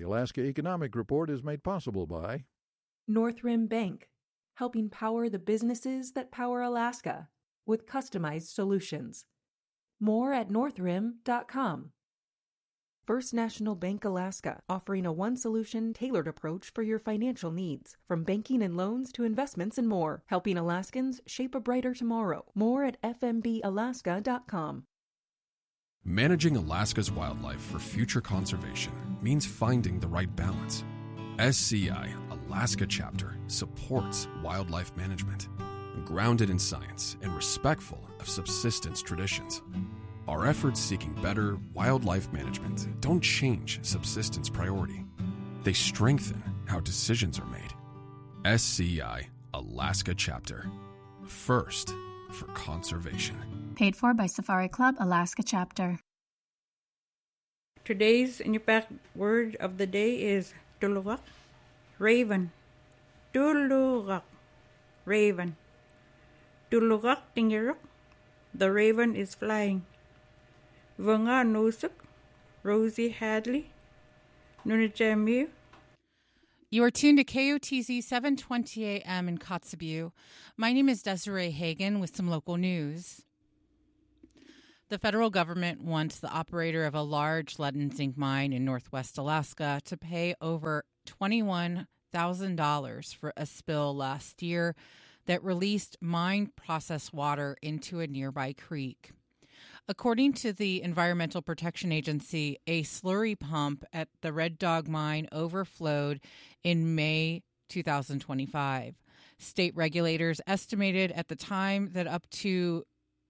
The Alaska Economic Report is made possible by Northrim Bank, helping power the businesses that power Alaska with customized solutions. More at northrim.com. First National Bank Alaska, offering a one-solution, tailored approach for your financial needs. From banking and loans to investments and more, helping Alaskans shape a brighter tomorrow. More at fmbalaska.com. Managing Alaska's wildlife for future conservation means finding the right balance. SCI Alaska Chapter supports wildlife management, grounded in science and respectful of subsistence traditions. Our efforts seeking better wildlife management don't change subsistence priority. They strengthen how decisions are made. SCI Alaska Chapter. First for conservation. Paid for by Safari Club Alaska Chapter. Today's Inupiaq word of the day is tulugak, raven. Tulugak, raven. Tulugak tingiruk, the raven is flying. Vanga nusuk, Rosie Hadley, Nunajamiu. You are tuned to KOTZ 720 AM in Kotzebue. My name is Desiree Hagen with some local news. The federal government wants the operator of a large lead and zinc mine in northwest Alaska to pay over $21,000 for a spill last year that released mine process water into a nearby creek. According to the Environmental Protection Agency, a slurry pump at the Red Dog mine overflowed in May 2025. State regulators estimated at the time that up to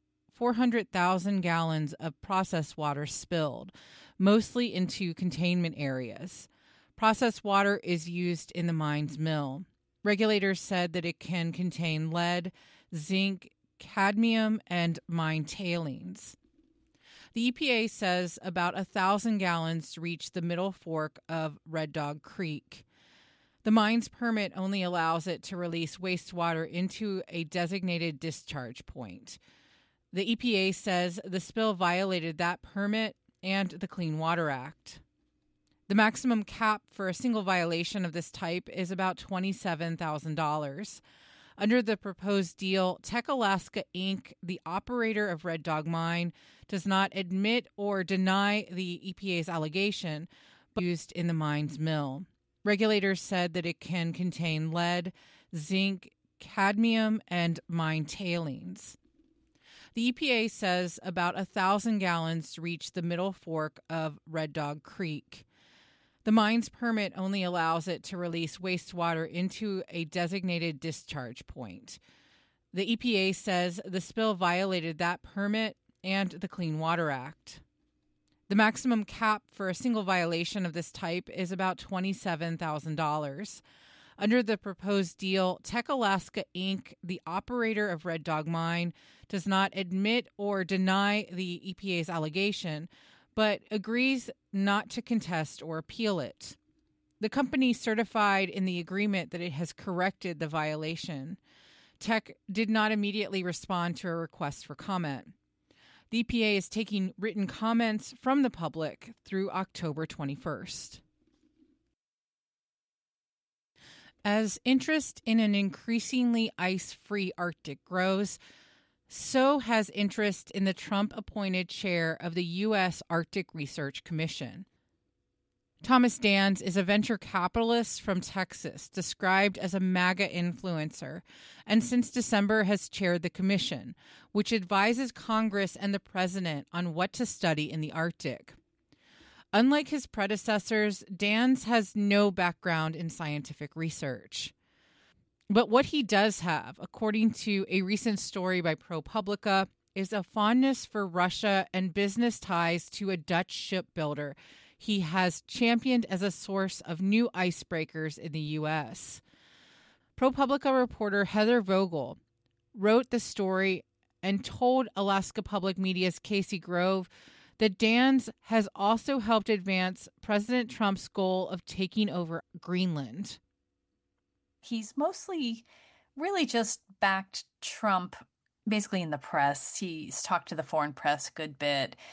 400,000 gallons of processed water spilled, mostly into containment areas. Processed water is used in the mine's mill. Regulators said that it can contain lead, zinc, cadmium, and mine tailings. The EPA says about 1,000 gallons reach the middle fork of Red Dog Creek. The mine's permit only allows it to release wastewater into a designated discharge point. The EPA says the spill violated that permit and the Clean Water Act. The maximum cap for a single violation of this type is about $27,000. Under the proposed deal, Tech Alaska Inc., the operator of Red Dog Mine, does not admit or deny the EPA's allegation, but used in the mine's mill. Regulators said that it can contain lead, zinc, cadmium, and mine tailings. The EPA says about 1,000 gallons reach the middle fork of Red Dog Creek. The mine's permit only allows it to release wastewater into a designated discharge point. The EPA says the spill violated that permit and the Clean Water Act. The maximum cap for a single violation of this type is about $27,000. Under the proposed deal, Tech Alaska Inc., the operator of Red Dog Mine, does not admit or deny the EPA's allegation, but agrees not to contest or appeal it. The company certified in the agreement that it has corrected the violation. Tech did not immediately respond to a request for comment. The EPA is taking written comments from the public through October 21st. As interest in an increasingly ice-free Arctic grows, so has interest in the Trump-appointed chair of the U.S. Arctic Research Commission. Thomas Dans is a venture capitalist from Texas, described as a MAGA influencer, and since December has chaired the commission, which advises Congress and the president on what to study in the Arctic. Unlike his predecessors, Dans has no background in scientific research. But what he does have, according to a recent story by ProPublica, is a fondness for Russia and business ties to a Dutch shipbuilder he has championed as a source of new icebreakers in the U.S. ProPublica reporter Heather Vogel wrote the story and told Alaska Public Media's Casey Grove that Dans has also helped advance President Trump's goal of taking over Greenland. He's mostly really just backed Trump basically in the press. He's talked to the foreign press a good bit.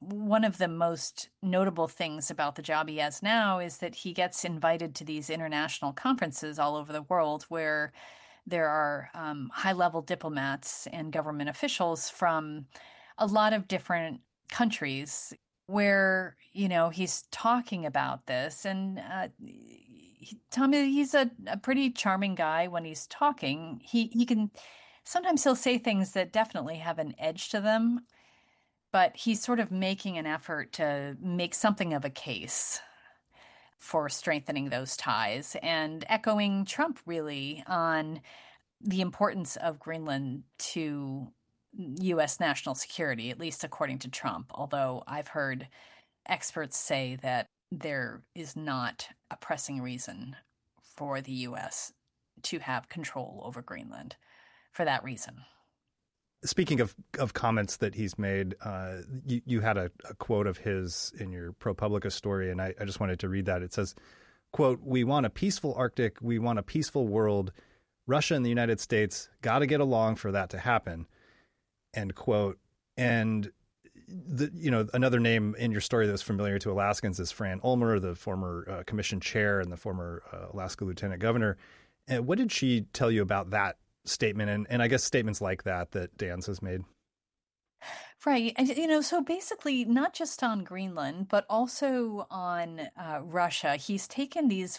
one of the most notable things about the job he has now is that he gets invited to these international conferences all over the world where there are high-level diplomats and government officials from a lot of different countries where, he's talking about this. And Tommy, he's a pretty charming guy when he's talking. He can, sometimes he'll say things that definitely have an edge to them, but he's sort of making an effort to make something of a case for strengthening those ties and echoing Trump really on the importance of Greenland to U.S. national security, at least according to Trump, although I've heard experts say that there is not a pressing reason for the U.S. to have control over Greenland for that reason. Speaking of comments that he's made, you had a quote of his in your ProPublica story, and I just wanted to read that. It says, quote, "We want a peaceful Arctic. We want a peaceful world. Russia and the United States got to get along for that to happen," end quote. And another name in your story that was familiar to Alaskans is Fran Ulmer, the former commission chair and the former Alaska lieutenant governor. And what did she tell you about that statement and I guess statements like that Dan's has made? Right. And, so basically not just on Greenland, but also on Russia, he's taken these